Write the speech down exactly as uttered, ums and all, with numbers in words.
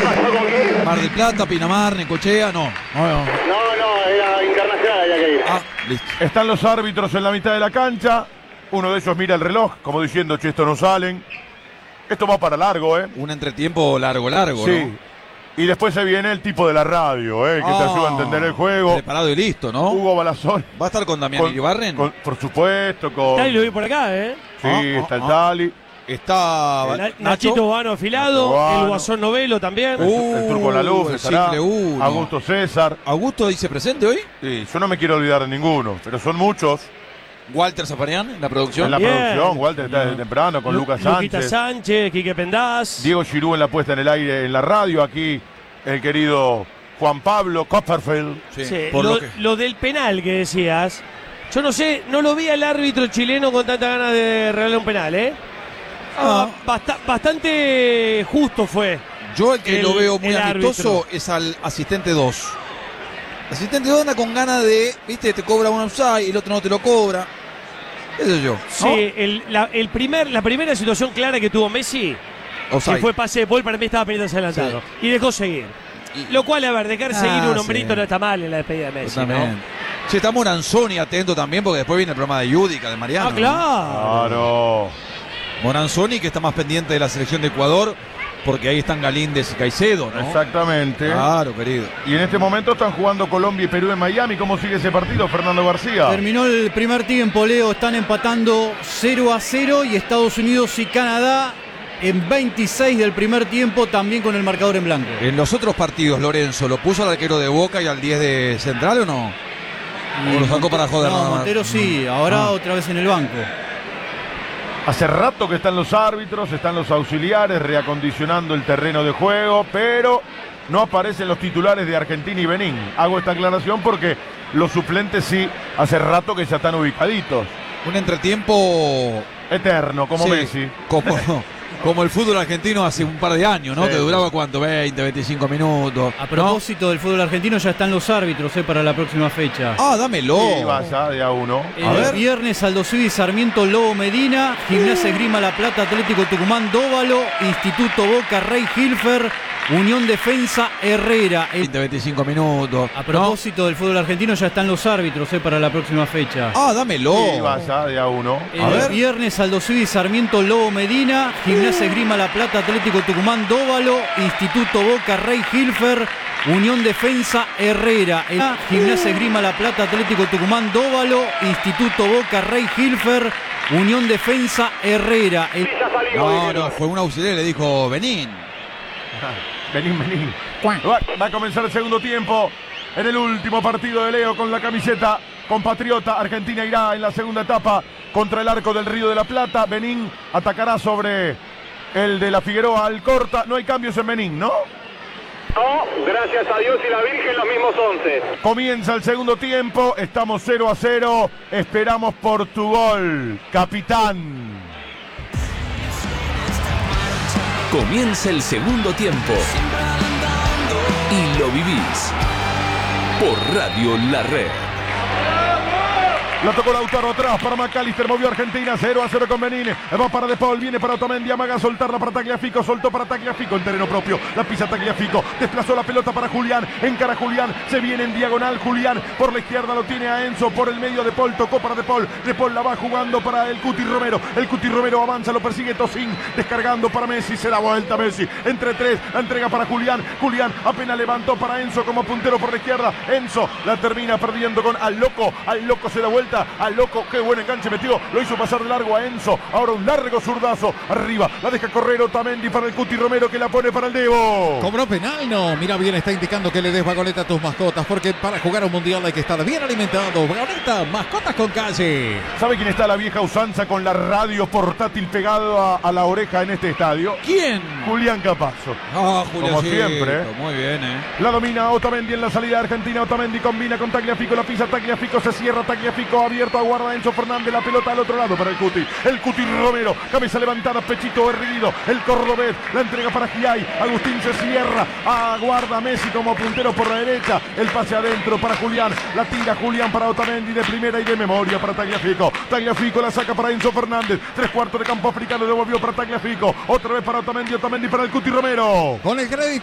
pasó con qué? Mar del Plata, Pinamar, Necochea, no. No, no. No, no, era internacional, había que ir. Ah, listo. Están los árbitros en la mitad de la cancha. Uno de ellos mira el reloj, como diciendo, che, estos no salen. Esto va para largo, ¿eh? Un entretiempo largo, largo, Sí. ¿no? Y después se viene el tipo de la radio, ¿eh? Que Ah, te ayuda a entender el juego. Preparado y listo, ¿no? Hugo Balazón. ¿Va a estar con Damián Con- Iribarren? con- por supuesto, con... Tali lo vi por acá, ¿eh? Sí, Ah, está el ah, Tali. Está Na- Nacho. Nachito Bano afilado, Nacho Bano. el Guasón Novelo también. Uh, el Turco La Luz el estará. simple uno. Augusto César. ¿Augusto dice presente hoy? Sí, yo no me quiero olvidar de ninguno, pero son muchos. Walter Zaparián en la producción. En la Bien. producción, Walter está desde temprano, con Lu- Lucas Luquita Sánchez. Sánchez, Quique Pendaz. Diego Giroud en la puesta en el aire en la radio. Aquí el querido Juan Pablo Copperfield. Sí, Sí, por lo, lo que... lo del penal que decías. Yo no sé, no lo vi al árbitro chileno con tanta ganas de regalar un penal, ¿eh? Ah. Ah, basta- bastante justo fue. Yo el que el- lo veo muy el amistoso árbitro. es al asistente dos. Asistente dos anda con ganas de, viste, te cobra un offside y el otro no te lo cobra. Eso yo. Sí, el, la, el primer, la primera situación clara que tuvo Messi, Offside. que fue pase de Paul, para mí estaba pendiente adelantado. Y dejó seguir. Y- Lo cual, a ver, dejar Ah, seguir un sí. hombrito no está mal en la despedida de Messi, ¿no? Totalmente. Sí, está Moranzoni atento también porque después viene el programa de Yudica, de Mariano. Ah, ¿no? claro. Claro. Moranzoni que está más pendiente de la selección de Ecuador porque ahí están Galíndez y Caicedo, ¿no? Exactamente. Claro, querido. Y en este momento están jugando Colombia y Perú en Miami. ¿Cómo sigue ese partido, Fernando García? Terminó el primer tiempo, Leo, están empatando cero a cero y Estados Unidos y Canadá en veintiséis del primer tiempo también con el marcador en blanco. En los otros partidos, Lorenzo, ¿lo puso al arquero de Boca y al diez de Central o no? ¿O lo sacó para joder? No, nada más? Montero sí, ahora Ah. otra vez en el banco. Hace rato que están los árbitros, están los auxiliares reacondicionando el terreno de juego, pero no aparecen los titulares de Argentina y Benín. Hago esta aclaración porque los suplentes sí, hace rato que ya están ubicaditos. Un entretiempo Eterno, como sí, Messi. Como, como el fútbol argentino hace un par de años, ¿no? Sí. Que duraba cuánto, veinte, veinticinco minutos. A ¿no? propósito del fútbol argentino, ya están los árbitros eh, para la próxima fecha. Ah, dámelo. Y vaya de a uno. El a ver. viernes Aldo Civi, Sarmiento, Lobo Medina, Gimnasia Esgrima La Plata, Atlético Tucumán, Dóvalo, Instituto Boca, Rey Hilfer, Unión Defensa, Herrera. El- veinte, veinticinco minutos. A propósito del fútbol argentino, ya están los árbitros eh, para la próxima fecha. Ah, dámelo. Y vaya de a uno. El a ver. viernes Aldo Civi, Sarmiento, Lobo Medina, Gimnasia Esgrima La Plata, Atlético Tucumán, Dóvalo, Instituto Boca, Rey Hilfer, Unión Defensa, Herrera. El- Gimnasia Esgrima La Plata, Atlético Tucumán, Dóvalo, Instituto Boca, Rey Hilfer, Unión Defensa, Herrera. El- No, no, fue un auxiliar y le dijo Benín. Benín, Benín. Va, va a comenzar el segundo tiempo en el último partido de Leo con la camiseta compatriota. Argentina irá en la segunda etapa contra el arco del Río de la Plata. Benín atacará sobre el de la Figueroa Alcorta. No hay cambios en Benín, ¿no? No, gracias a Dios y la Virgen, los mismos once. Comienza el segundo tiempo. Estamos cero a cero. Esperamos por tu gol, capitán. Comienza el segundo tiempo y lo vivís por Radio La Red. La tocó Lautaro atrás para McAllister, movió Argentina, cero a cero con Benín. Va para De Paul, viene para Otamendi, amaga a soltarla para Tagliafico, soltó para Tagliafico en terreno propio. La pisa Tagliafico, desplazó la pelota para Julián, encara Julián, se viene en diagonal Julián, por la izquierda lo tiene a Enzo, por el medio De Paul, tocó para De Paul, De Paul la va jugando para el Cuti Romero, el Cuti Romero avanza, lo persigue Tocín, descargando para Messi, se da vuelta Messi, entre tres, la entrega para Julián, Julián apenas levantó para Enzo como puntero por la izquierda, Enzo la termina perdiendo con Al Loco, Al Loco se da vuelta, Al Loco, qué buen enganche metió, lo hizo pasar de largo a Enzo, ahora un largo zurdazo, arriba, la deja correr Otamendi para el Cuti Romero que la pone para el Debo. ¿Cobró penal? No, mira bien, está indicando que le des vagoneta a tus mascotas, porque para jugar un mundial hay que estar bien alimentado. Vagoneta, mascotas con calle. ¿Sabe quién está a la vieja usanza con la radio portátil pegado a, a la oreja en este estadio? ¿Quién? Julián Capazzo. Ah, Julián. Como siempre, ¿eh? Muy bien, ¿eh? La domina Otamendi en la salida argentina. Otamendi combina con Tagliafico, la pisa Tagliafico, se cierra Tagliafico, abierto, aguarda Enzo Fernández, la pelota al otro lado para el Cuti. El Cuti Romero, cabeza levantada, pechito erguido. El cordobés, la entrega para Giai. Agustín se cierra, aguarda Messi como puntero por la derecha. El pase adentro para Julián, la tira Julián para Otamendi de primera y de memoria para Tagliafico. Tagliafico la saca para Enzo Fernández. Tres cuartos de campo africano, devolvió para Tagliafico. Otra vez para Otamendi, Otamendi para el Cuti Romero. Con el crédito